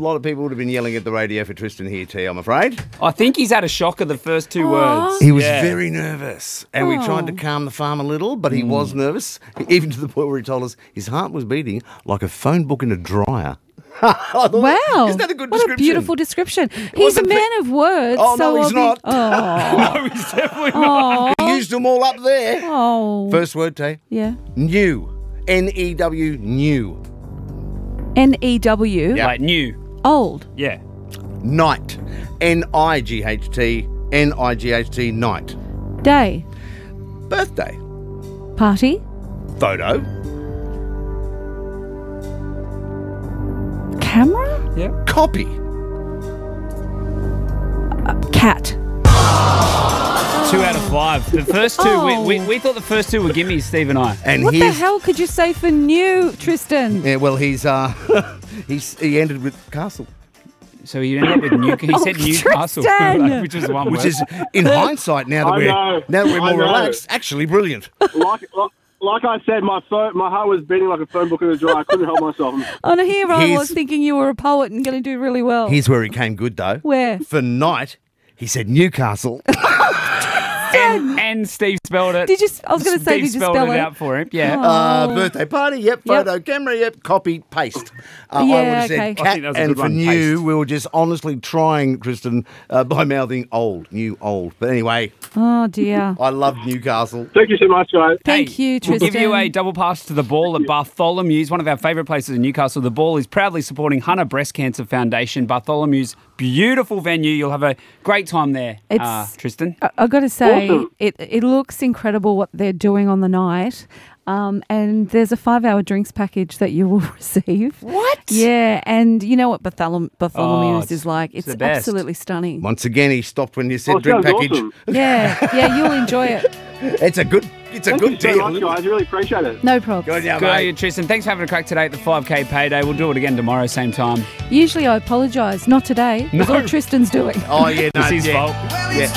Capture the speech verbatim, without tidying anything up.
lot of people would have been yelling at the radio for Tristan here, T, I'm afraid. I think he's had a shock of the first two words. He was Yeah. very nervous, and we tried to calm the farm a little, but he was nervous, even to the point where he told us his heart was beating like a phone book in a dryer. I thought, Wow. Isn't that a good what description? a beautiful description. He's a wasn't man of words. Oh, so no, he's I'll be- not. Oh. No, he's definitely not. He used them all up there. Oh. First word, T. Yeah. New. N E W, new. N E W. Yeah. Like new. Old. Yeah. Night. N I G H T. N I G H T, night. Day. Birthday. Party. Photo. Camera. Yeah. Copy. Cat. Two out of five. The first two, Oh. we, we, we thought the first two were gimmies, Steve and I. And What the here's, hell could you say for new, Tristan? Yeah, well, he's uh, he's he ended with castle, So he ended up with New. He said Oh, Newcastle, Tristan! which was one which word. is in hindsight now that I we're know. now that we're I more know. relaxed, actually brilliant. Like, like, like I said, my phone, my heart was beating like a phone book in a jar. I couldn't help myself. On here I He's- was thinking you were a poet and going to do really well. Here's where he came good though. Where? For night, he said Newcastle. and, and Steve spelled it. Did you? I was going to say, Steve did you spelled spell it it? out for him. Yeah. Uh, birthday party, yep. Photo camera, yep. Copy, paste. Uh, I Yeah, would have okay. said I think cat, that was a and good for one, new, paste. we were just honestly trying, Tristan, uh, by mouthing old, new, old. But anyway, Oh dear. I love Newcastle. Thank you so much, guys. Thank Hey, you, We'll Tristan. give you a double pass to the Ball at Bartholomew's, one of our favourite places in Newcastle. The Ball is proudly supporting Hunter Breast Cancer Foundation. Bartholomew's beautiful venue. You'll have a great time there, It's- uh, Tristan. I- I've got to say, Awesome. it it looks incredible what they're doing on the night. Um, and there's a five-hour drinks package that you will receive. What? Yeah, and you know what Bartholom- Bartholomew's it's- is like. it's It's, the best. absolutely stunning. Once again, he stopped when you said Oh, drink sounds package. awesome. Yeah, yeah, you'll enjoy it. It's a good, it's a Thank good you so deal. much, guys. Really appreciate it. No problem. Good, yeah, Good on mate. you, Tristan. Thanks for having a crack today at the five K payday. We'll do it again tomorrow, same time. Usually I apologise. Not today. It's No. all Tristan's doing. Oh yeah, no, It's his yeah. fault. Yeah.